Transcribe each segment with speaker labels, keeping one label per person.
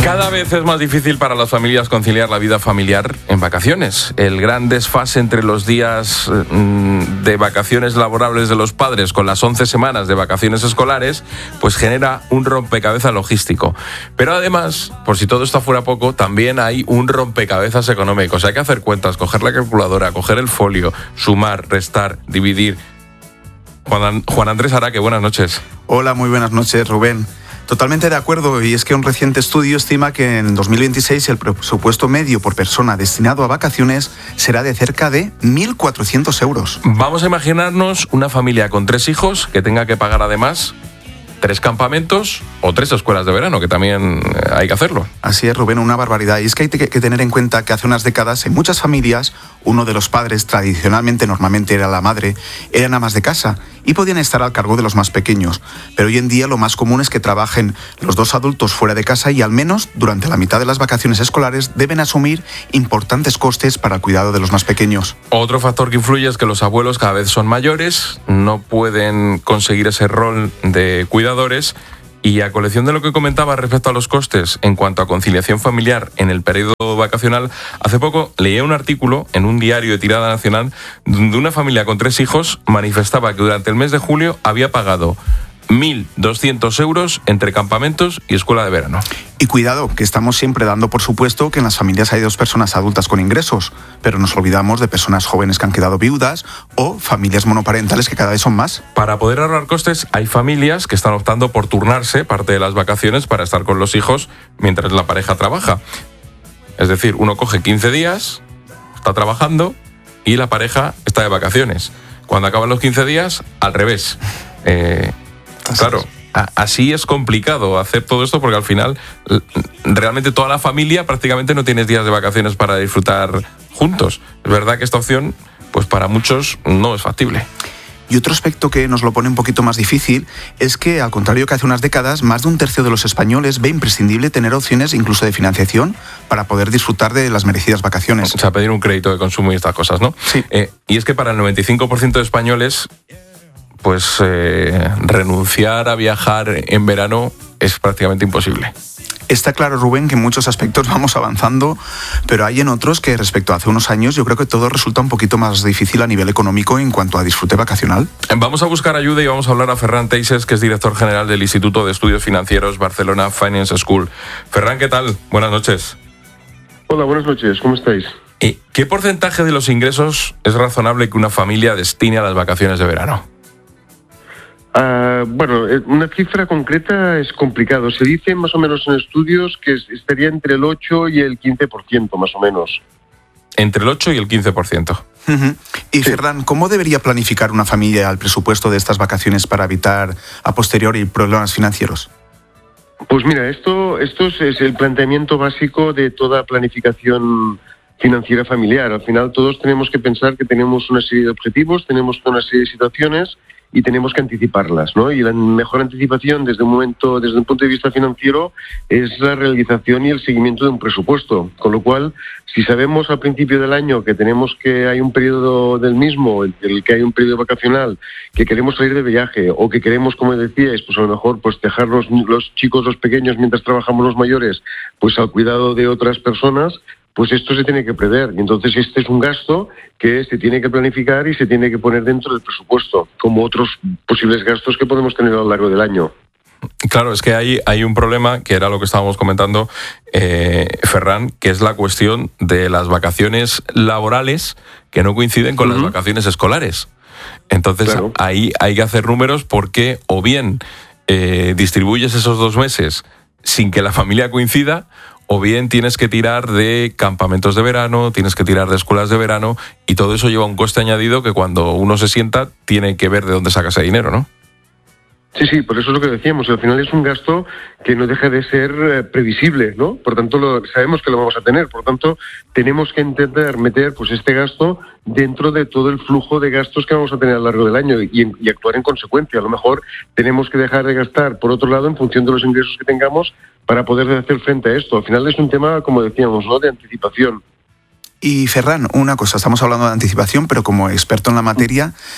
Speaker 1: Cada vez es más difícil para las familias conciliar la vida familiar en vacaciones. El gran desfase entre los días de vacaciones laborables de los padres con las 11 semanas de vacaciones escolares, pues genera un rompecabezas logístico. Pero además, por si todo esto fuera poco, también hay un rompecabezas económico. O sea, hay que hacer cuentas, coger la calculadora, coger el folio, sumar, restar, dividir. Juan Andrés Araque, buenas noches.
Speaker 2: Hola, muy buenas noches, Rubén. Totalmente de acuerdo, y es que un reciente estudio estima que en 2026 el presupuesto medio por persona destinado a vacaciones será de cerca de 1.400 euros.
Speaker 1: Vamos a imaginarnos una familia con 3 hijos que tenga que pagar además 3 campamentos o 3 escuelas de verano, que también hay que hacerlo.
Speaker 2: Así es, Rubén, una barbaridad. Y es que hay que tener en cuenta que hace unas décadas en muchas familias uno de los padres, tradicionalmente, normalmente era la madre, eran amas de casa y podían estar al cargo de los más pequeños. Pero hoy en día lo más común es que trabajen los 2 adultos fuera de casa y al menos durante la mitad de las vacaciones escolares deben asumir importantes costes para el cuidado de los más pequeños.
Speaker 1: Otro factor que influye es que los abuelos cada vez son mayores, no pueden conseguir ese rol de cuidadores. Y a colección de lo que comentaba respecto a los costes en cuanto a conciliación familiar en el periodo vacacional, hace poco leía un artículo en un diario de tirada nacional donde una familia con 3 hijos manifestaba que durante el mes de julio había pagado 1.200 euros entre campamentos y escuela de verano.
Speaker 2: Y cuidado, que estamos siempre dando por supuesto que en las familias hay 2 personas adultas con ingresos, pero nos olvidamos de personas jóvenes que han quedado viudas o familias monoparentales que cada vez son más.
Speaker 1: Para poder ahorrar costes, hay familias que están optando por turnarse parte de las vacaciones para estar con los hijos mientras la pareja trabaja. Es decir, uno coge 15 días, está trabajando y la pareja está de vacaciones. Cuando acaban los 15 días, al revés. Claro, así es complicado hacer todo esto porque al final realmente toda la familia prácticamente no tienes días de vacaciones para disfrutar juntos. Es verdad que esta opción, pues para muchos no es factible.
Speaker 2: Y otro aspecto que nos lo pone un poquito más difícil es que, al contrario que hace unas décadas, más de 1/3 de los españoles ve imprescindible tener opciones incluso de financiación para poder disfrutar de las merecidas vacaciones.
Speaker 1: O sea, pedir un crédito de consumo y estas cosas, ¿no?
Speaker 2: Sí.
Speaker 1: Y es que para el 95% de españoles, pues renunciar a viajar en verano es prácticamente imposible.
Speaker 2: Está claro, Rubén, que en muchos aspectos vamos avanzando, pero hay en otros que respecto a hace unos años yo creo que todo resulta un poquito más difícil a nivel económico en cuanto a disfrute vacacional.
Speaker 1: Vamos a buscar ayuda y vamos a hablar a Ferran Teixes, que es director general del Instituto de Estudios Financieros Barcelona Finance School. Ferran, ¿qué tal? Buenas noches.
Speaker 3: Hola, buenas noches, ¿cómo estáis?
Speaker 1: ¿Qué porcentaje de los ingresos es razonable que una familia destine a las vacaciones de verano?
Speaker 3: Bueno, una cifra concreta es complicado. Se dice más o menos en estudios que estaría entre el 8 y el 15%, más o menos.
Speaker 1: Entre el 8 y el 15%.
Speaker 2: Uh-huh. Y
Speaker 3: Sí.
Speaker 2: Ferran, ¿cómo debería planificar una familia el presupuesto de estas vacaciones para evitar a posteriori problemas financieros?
Speaker 3: Pues mira, esto es el planteamiento básico de toda planificación financiera familiar. Al final todos tenemos que pensar que tenemos una serie de objetivos, tenemos una serie de situaciones y tenemos que anticiparlas, ¿no? Y la mejor anticipación desde un punto de vista financiero es la realización y el seguimiento de un presupuesto. Con lo cual, si sabemos al principio del año que hay un periodo del mismo, el que hay un periodo vacacional, que queremos salir de viaje o que queremos, como decíais, pues a lo mejor pues dejar los chicos, los pequeños, mientras trabajamos los mayores, pues al cuidado de otras personas, pues esto se tiene que prever. Y entonces este es un gasto que se tiene que planificar y se tiene que poner dentro del presupuesto, como otros posibles gastos que podemos tener a lo largo del año.
Speaker 1: Claro, es que hay un problema, que era lo que estábamos comentando, Ferran, que es la cuestión de las vacaciones laborales que no coinciden con las vacaciones escolares. Entonces,
Speaker 3: claro,
Speaker 1: ahí hay que hacer números porque o bien distribuyes esos 2 meses sin que la familia coincida, o bien tienes que tirar de campamentos de verano, tienes que tirar de escuelas de verano, y todo eso lleva un coste añadido que cuando uno se sienta tiene que ver de dónde saca ese dinero, ¿no?
Speaker 3: Sí, por eso es lo que decíamos. Al final es un gasto que no deja de ser previsible, ¿no? Por tanto, sabemos que lo vamos a tener. Por tanto, tenemos que intentar meter pues este gasto dentro de todo el flujo de gastos que vamos a tener a lo largo del año y actuar en consecuencia. A lo mejor tenemos que dejar de gastar, por otro lado, en función de los ingresos que tengamos para poder hacer frente a esto. Al final es un tema, como decíamos, ¿no?, de anticipación.
Speaker 2: Y Ferran, una cosa, estamos hablando de anticipación, pero como experto en la materia,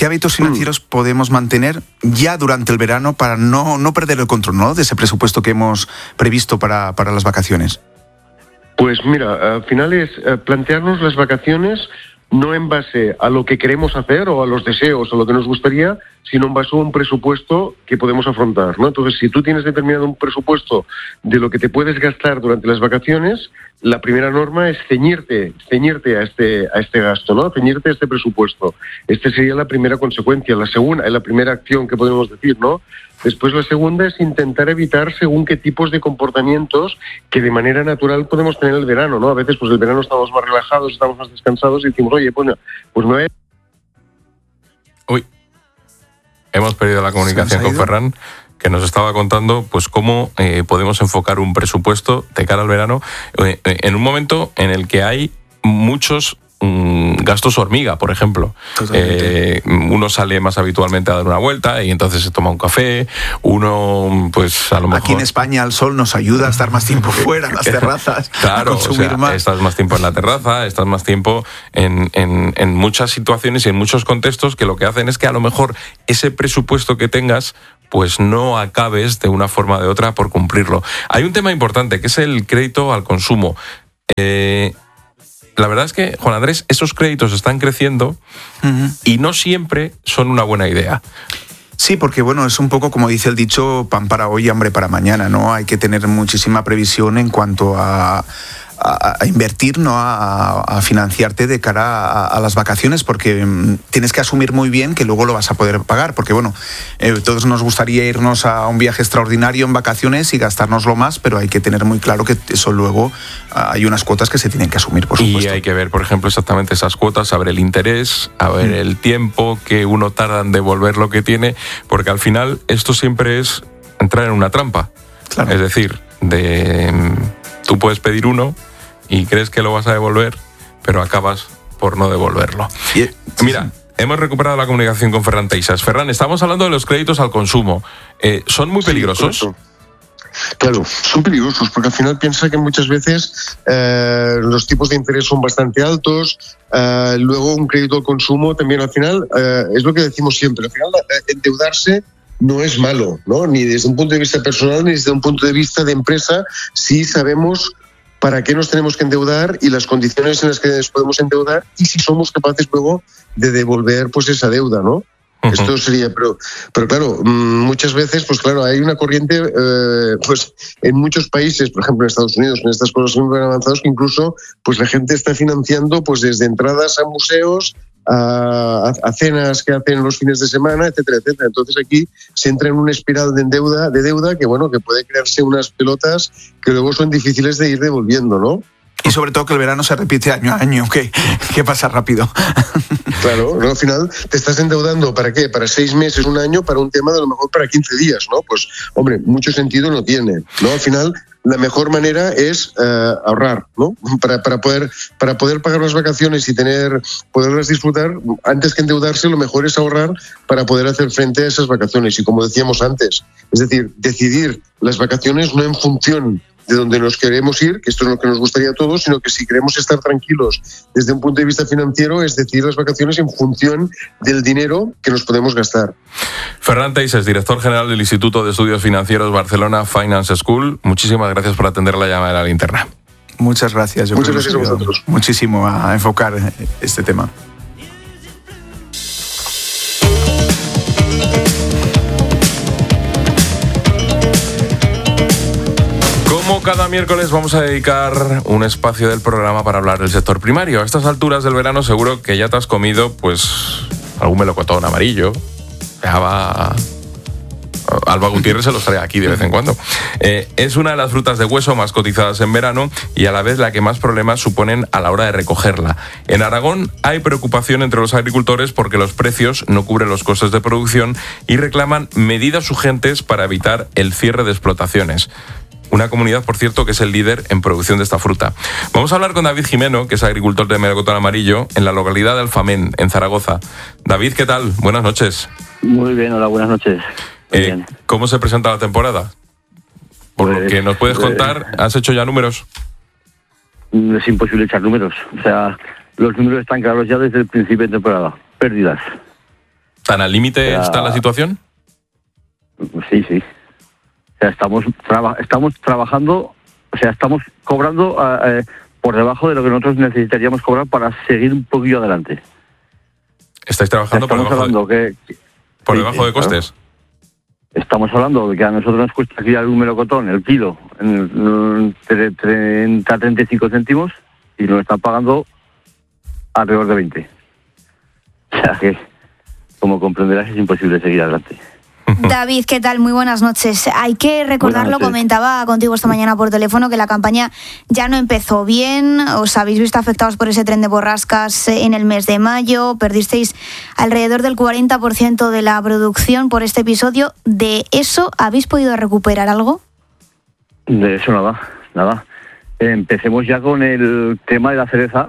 Speaker 2: ¿qué hábitos financieros podemos mantener ya durante el verano para no perder el control, ¿no?, de ese presupuesto que hemos previsto para las vacaciones?
Speaker 3: Pues mira, al final es plantearnos las vacaciones no en base a lo que queremos hacer o a los deseos o lo que nos gustaría, sino en base a un presupuesto que podemos afrontar, ¿no? Entonces, si tú tienes determinado un presupuesto de lo que te puedes gastar durante las vacaciones, la primera norma es ceñirte a este gasto, ¿no? Ceñirte a este presupuesto. Esta sería la primera consecuencia. La segunda, la primera acción que podemos decir, ¿no? Después la segunda es intentar evitar según qué tipos de comportamientos que de manera natural podemos tener el verano, ¿no? A veces pues el verano estamos más relajados, estamos más descansados y decimos, oye, pues no es...
Speaker 1: Uy, hemos perdido la comunicación con Ferran, que nos estaba contando pues cómo podemos enfocar un presupuesto de cara al verano en un momento en el que hay muchos gastos hormiga, por ejemplo. Uno sale más habitualmente a dar una vuelta y entonces se toma un café, uno pues a lo mejor...
Speaker 2: Aquí en España el sol nos ayuda a estar más tiempo fuera en las terrazas.
Speaker 1: Claro, más. Estás más tiempo en la terraza, estás más tiempo en muchas situaciones y en muchos contextos que lo que hacen es que a lo mejor ese presupuesto que tengas pues no acabes de una forma o de otra por cumplirlo. Hay un tema importante que es el crédito al consumo. La verdad es que, Juan Andrés, esos créditos están creciendo y no siempre son una buena idea.
Speaker 2: Sí, porque bueno, es un poco como dice el dicho, pan para hoy y hambre para mañana, ¿no? Hay que tener muchísima previsión en cuanto a invertir, ¿no?, a financiarte de cara a las vacaciones, porque tienes que asumir muy bien que luego lo vas a poder pagar, porque bueno, todos nos gustaría irnos a un viaje extraordinario en vacaciones y gastárnoslo más, pero hay que tener muy claro que eso luego hay unas cuotas que se tienen que asumir, por supuesto.
Speaker 1: Y hay que ver, por ejemplo, exactamente esas cuotas, a ver el interés, a ver el tiempo que uno tarda en devolver lo que tiene, porque al final esto siempre es entrar en una trampa. Claro. Es decir, tú puedes pedir uno y crees que lo vas a devolver, pero acabas por no devolverlo. Mira, hemos recuperado la comunicación con Ferran Teixas. Ferran, estamos hablando de los créditos al consumo. ¿Son muy peligrosos?
Speaker 3: Sí, claro, son peligrosos, porque al final piensa que muchas veces los tipos de interés son bastante altos, luego un crédito al consumo también al final, es lo que decimos siempre, al final endeudarse no es malo, ¿no? Ni desde un punto de vista personal ni desde un punto de vista de empresa, si sabemos para qué nos tenemos que endeudar y las condiciones en las que nos podemos endeudar y si somos capaces luego de devolver pues esa deuda, ¿no? Uh-huh. Esto sería, pero claro, muchas veces, pues claro, hay una corriente, pues en muchos países, por ejemplo en Estados Unidos, en estas cosas muy avanzadas, que incluso pues la gente está financiando pues desde entradas a museos, a cenas que hacen los fines de semana, etcétera, etcétera. Entonces aquí se entra en una espiral de deuda que bueno, que puede crearse unas pelotas que luego son difíciles de ir devolviendo, ¿no?
Speaker 2: Y sobre todo que el verano se repite año a año, que pasa rápido.
Speaker 3: Claro, ¿no? Al final te estás endeudando, ¿para qué? Para 6 meses, un año, para un tema de a lo mejor para 15 días, ¿no? Pues, hombre, mucho sentido no tiene, ¿no? Al final, la mejor manera es ahorrar, ¿no? Para poder pagar las vacaciones y poderlas disfrutar, antes que endeudarse, lo mejor es ahorrar para poder hacer frente a esas vacaciones. Y como decíamos antes, es decir, decidir las vacaciones no en función de donde nos queremos ir, que esto es lo que nos gustaría a todos, sino que si queremos estar tranquilos desde un punto de vista financiero, es decidir las vacaciones en función del dinero que nos podemos gastar.
Speaker 1: Ferran Teixas, director general del Instituto de Estudios Financieros Barcelona Finance School, muchísimas gracias por atender la llamada de La Linterna.
Speaker 2: Muchas gracias.
Speaker 3: Muchas gracias a vosotros.
Speaker 2: Muchísimo a enfocar este tema.
Speaker 1: Como cada miércoles vamos a dedicar un espacio del programa para hablar del sector primario. A estas alturas del verano seguro que ya te has comido pues algún melocotón amarillo. Alba Gutiérrez se los trae aquí de vez en cuando. Es una de las frutas de hueso más cotizadas en verano y a la vez la que más problemas suponen a la hora de recogerla. En Aragón hay preocupación entre los agricultores porque los precios no cubren los costes de producción y reclaman medidas urgentes para evitar el cierre de explotaciones. Una comunidad, por cierto, que es el líder en producción de esta fruta. Vamos a hablar con David Jimeno, que es agricultor de melocotón amarillo, en la localidad de Alfamén, en Zaragoza. David, ¿qué tal? Buenas noches.
Speaker 4: Muy bien, hola, buenas noches. Bien.
Speaker 1: ¿Cómo se presenta la temporada? Por lo que nos puedes contar, ¿has hecho ya números?
Speaker 4: Es imposible echar números. O sea, los números están claros ya desde el principio de temporada. Pérdidas.
Speaker 1: ¿Tan al límite está la situación?
Speaker 4: Sí. O sea, estamos trabajando, o sea, estamos cobrando por debajo de lo que nosotros necesitaríamos cobrar para seguir un poquillo adelante.
Speaker 1: ¿Estáis trabajando por debajo de costes?
Speaker 4: Claro. Estamos hablando de que a nosotros nos cuesta aquí un melocotón, el kilo, entre 30 a 35 céntimos, y nos están pagando alrededor de 20. O sea que, como comprenderás, es imposible seguir adelante.
Speaker 5: David, ¿qué tal? Muy buenas noches. Hay que recordarlo, comentaba contigo esta mañana por teléfono, que la campaña ya no empezó bien, os habéis visto afectados por ese tren de borrascas en el mes de mayo, perdisteis alrededor del 40% de la producción por este episodio. ¿De eso habéis podido recuperar algo?
Speaker 4: De eso nada. Empecemos ya con el tema de la cereza.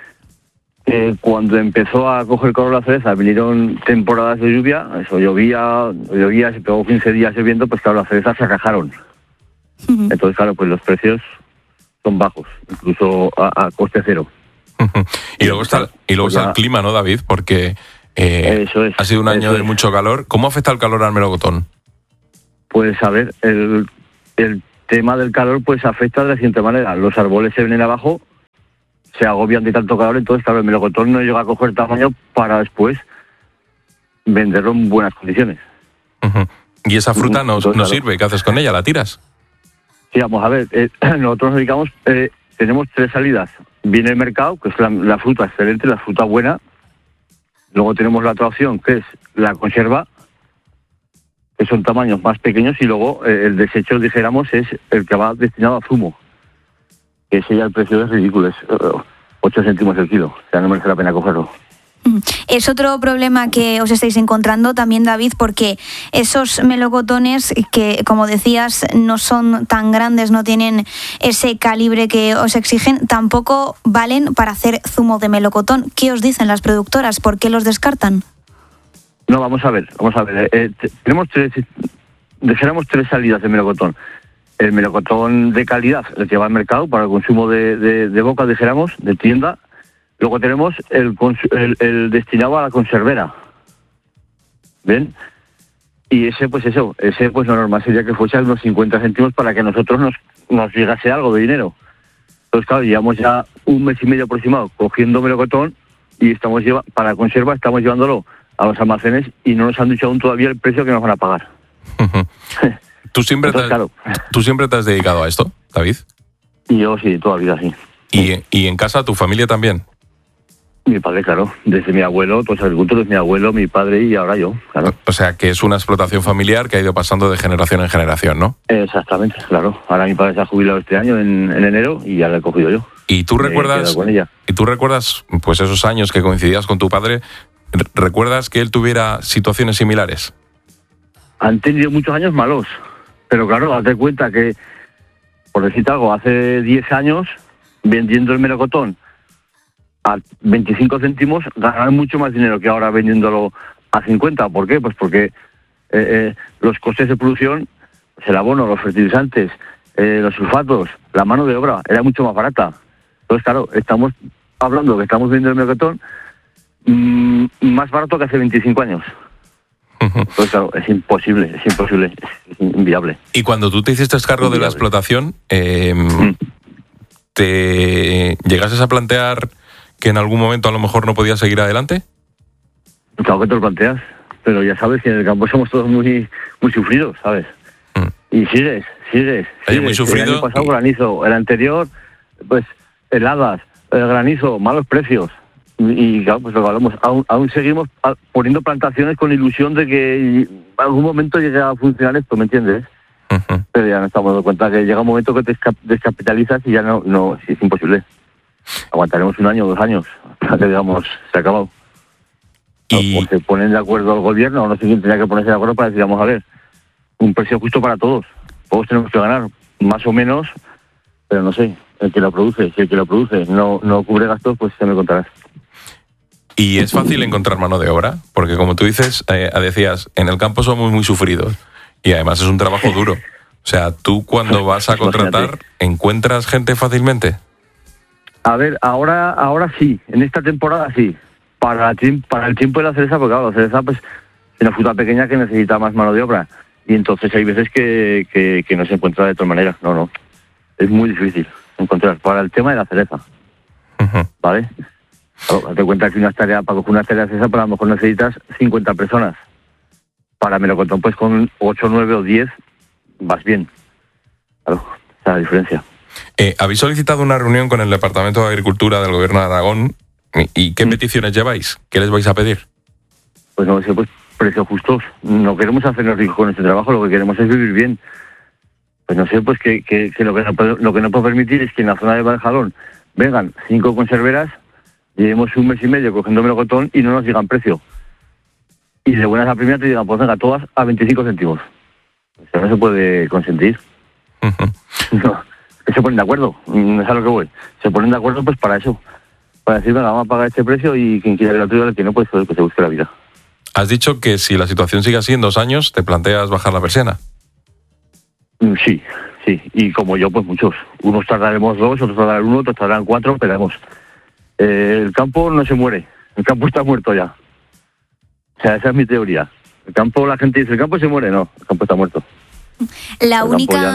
Speaker 4: Cuando empezó a coger color la cereza, vinieron temporadas de lluvia, eso llovía, se pegó 15 días lloviendo, pues claro, las cerezas se rajaron. Entonces, claro, pues los precios son bajos, incluso a coste cero.
Speaker 1: Y luego está el clima, ¿no, David? Porque ha sido un año de mucho calor. ¿Cómo afecta el calor al melocotón?
Speaker 4: Pues a ver, el tema del calor pues afecta de la siguiente manera. Los árboles se vienen abajo, se agobian de tanto calor, entonces claro, el melocotón no llega a coger tamaño para después venderlo en buenas condiciones.
Speaker 1: ¿Y esa fruta no sirve? ¿Qué haces con ella? ¿La tiras?
Speaker 4: Sí, vamos a ver, nosotros nos dedicamos, tenemos 3 salidas. Viene el mercado, que es la fruta excelente, la fruta buena. Luego tenemos la otra opción, que es la conserva, que son tamaños más pequeños, y luego el desecho, dijéramos, es el que va destinado a zumo. Que ese ya el precio es ridículo, es 8 céntimos el kilo, o sea, no merece la pena cogerlo.
Speaker 5: Es otro problema que os estáis encontrando también, David, porque esos melocotones que, como decías, no son tan grandes, no tienen ese calibre que os exigen, tampoco valen para hacer zumo de melocotón. ¿Qué os dicen las productoras? ¿Por qué los descartan?
Speaker 4: No, vamos a ver. Tenemos 3 salidas de melocotón. El melocotón de calidad, el que va al mercado para el consumo de boca, dijéramos, de tienda. Luego tenemos el destinado a la conservera. ¿Ven? Y ese pues lo normal sería que fuese a unos 50 céntimos para que a nosotros nos llegase algo de dinero. Entonces, claro, llevamos ya un mes y medio aproximado cogiendo melocotón y para conserva estamos llevándolo a los almacenes y no nos han dicho aún todavía el precio que nos van a pagar.
Speaker 1: ¿Tú siempre te has dedicado a esto, David?
Speaker 4: Y yo sí, toda la vida sí.
Speaker 1: ¿Y en casa, tu familia también?
Speaker 4: Mi padre, claro. Desde mi abuelo, todos los agricultores, mi abuelo, mi padre y ahora yo, claro.
Speaker 1: O sea, que es una explotación familiar que ha ido pasando de generación en generación, ¿no?
Speaker 4: Exactamente, claro. Ahora mi padre se ha jubilado este año, en enero, y ya lo he cogido yo.
Speaker 1: ¿Y tú recuerdas, pues esos años que coincidías con tu padre, recuerdas que él tuviera situaciones similares?
Speaker 4: Han tenido muchos años malos. Pero claro, date cuenta que, por decirte algo, hace 10 años, vendiendo el melocotón a 25 céntimos, ganaron mucho más dinero que ahora vendiéndolo a 50. ¿Por qué? Pues porque los costes de producción, el abono, los fertilizantes, los sulfatos, la mano de obra, era mucho más barata. Entonces, claro, estamos hablando que estamos vendiendo el melocotón más barato que hace 25 años. Pues claro, es imposible, es inviable.
Speaker 1: Y cuando tú te hiciste cargo de la explotación, ¿te llegases a plantear que en algún momento a lo mejor no podías seguir adelante?
Speaker 4: Claro que te lo planteas, pero ya sabes que en el campo somos todos muy sufridos, ¿sabes? Y sigues.
Speaker 1: Muy sufrido.
Speaker 4: El año pasado granizo, el anterior, pues heladas, el granizo, malos precios. Y claro, pues lo hablamos, aún seguimos poniendo plantaciones con ilusión de que en algún momento llegue a funcionar esto, ¿me entiendes? Pero ya nos estamos dando cuenta que llega un momento que te descapitalizas y ya no es imposible. Aguantaremos 1 año o 2 años hasta que digamos, se ha acabado. O se ponen de acuerdo el gobierno, o no sé quién tenía que ponerse de acuerdo para decir, vamos a ver, un precio justo para todos. Todos tenemos que ganar, más o menos, pero no sé, el que lo produce, si el que lo produce no cubre gastos, pues se me contarás.
Speaker 1: ¿Y es fácil encontrar mano de obra? Porque como tú decías, en el campo somos muy sufridos y además es un trabajo duro. O sea, tú cuando vas a contratar, ¿encuentras gente fácilmente?
Speaker 4: A ver, ahora sí, en esta temporada sí. Para el tiempo de la cereza, porque claro, la cereza pues una fruta pequeña que necesita más mano de obra. Y entonces hay veces que no se encuentra de todas maneras. No. Es muy difícil encontrar. Para el tema de la cereza.
Speaker 1: Uh-huh.
Speaker 4: ¿Vale? Claro, date cuenta que para coger una tareas esa, a lo mejor necesitas 50 personas. Para melocotón, pues con 8, 9 o 10 vas bien. Claro, esa es la diferencia.
Speaker 1: Habéis solicitado una reunión con el Departamento de Agricultura del Gobierno de Aragón. ¿Y qué peticiones lleváis? ¿Qué les vais a pedir?
Speaker 4: Pues no sé, pues precios justos. No queremos hacernos ricos con este trabajo, lo que queremos es vivir bien. Pues no sé, pues que lo que no puedo permitir es que en la zona de Valjalón vengan 5 conserveras, llevemos un mes y medio cogiendo melocotón y no nos digan precio. Y de buenas a primeras te digan, pues venga, todas a 25 céntimos. Eso no se puede consentir.
Speaker 1: Uh-huh.
Speaker 4: No, que se ponen de acuerdo, no es a lo que voy. Se ponen de acuerdo pues para eso. Para decir, venga, vamos a pagar este precio y quien quiera gratuito, el que no, pues que se busque la vida.
Speaker 1: Has dicho que si la situación sigue así en 2 años, te planteas bajar la persiana.
Speaker 4: Sí. Y como yo, pues muchos. Unos tardaremos 2, otros tardarán 1, otros tardarán 4, esperamos. El campo no se muere. El campo está muerto ya. O sea, esa es mi teoría. El campo, la gente dice, el campo se muere. No, el campo está muerto.
Speaker 5: La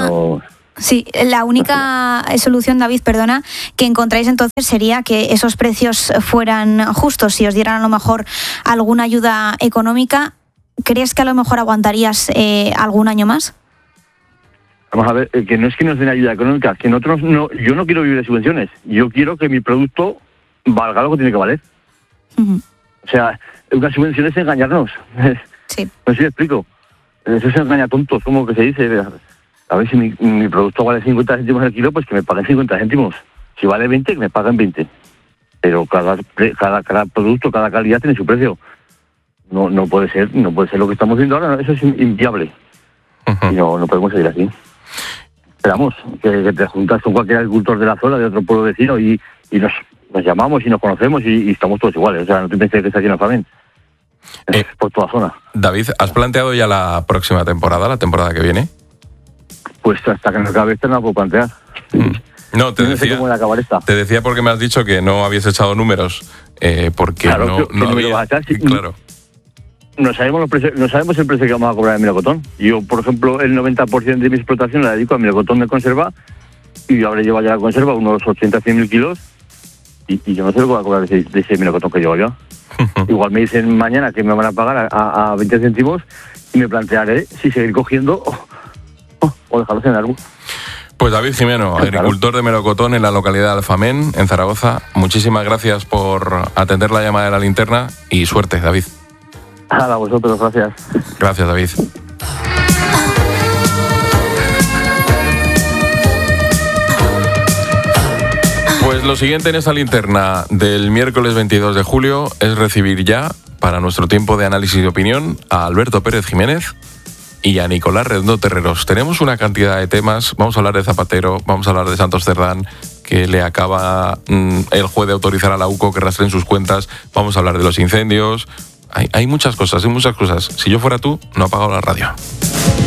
Speaker 5: única solución, David, perdona, que encontráis entonces sería que esos precios fueran justos, si os dieran a lo mejor alguna ayuda económica. ¿Crees que a lo mejor aguantarías algún año más?
Speaker 4: Vamos a ver, que no es que nos den ayuda económica, que nosotros yo no quiero vivir de subvenciones. Yo quiero que mi producto valga lo que tiene que valer.
Speaker 5: Uh-huh.
Speaker 4: O sea, una subvención es engañarnos.
Speaker 5: Sí.
Speaker 4: No sé si me explico. Eso es engañar tontos, como que se dice. A ver, si mi producto vale 50 céntimos el kilo, pues que me paguen 50 céntimos. Si vale 20, que me paguen 20. Pero cada producto, cada calidad tiene su precio. No puede ser lo que estamos viendo ahora. Eso es inviable.
Speaker 1: Uh-huh.
Speaker 4: Y no podemos seguir así. Esperamos que te juntas con cualquier agricultor de la zona, de otro pueblo vecino, y nos llamamos y nos conocemos y estamos todos iguales. O sea, no te pienses que está aquí en Alfamén. Por toda zona.
Speaker 1: David, ¿has planteado ya la próxima temporada, la temporada que viene?
Speaker 4: Pues hasta que no acabe esta no la puedo plantear.
Speaker 1: No, te decía,
Speaker 4: sé cómo voy a acabar esta.
Speaker 1: Te decía porque me has dicho que no habías echado números, porque
Speaker 4: claro,
Speaker 1: no había...
Speaker 4: vas a echar, sí.
Speaker 1: Claro.
Speaker 4: No sabemos el precio que vamos a cobrar en melocotón. Yo, por ejemplo, el 90% de mi explotación la dedico a melocotón de conserva y yo habré llevado ya la conserva unos 80-100.000 kilos y yo no sé lo que voy a cobrar de ese melocotón que llevo ya. Igual me dicen mañana que me van a pagar a 20 céntimos y me plantearé si seguir cogiendo o dejarlo en algo.
Speaker 1: Pues David Jimeno, agricultor de melocotón en la localidad de Alfamén, en Zaragoza. Muchísimas gracias por atender la llamada de la linterna y suerte, David.
Speaker 4: A vosotros, gracias.
Speaker 1: Gracias, David. Pues lo siguiente en esta linterna del miércoles 22 de julio es recibir ya, para nuestro tiempo de análisis de opinión, a Alberto Pérez Jiménez y a Nicolás Redondo Terreros. Tenemos una cantidad de temas, vamos a hablar de Zapatero, vamos a hablar de Santos Cerdán, que le acaba el juez de autorizar a la UCO que rastreen sus cuentas, vamos a hablar de los incendios, hay muchas cosas, hay muchas cosas. Si yo fuera tú, no apagaba la radio.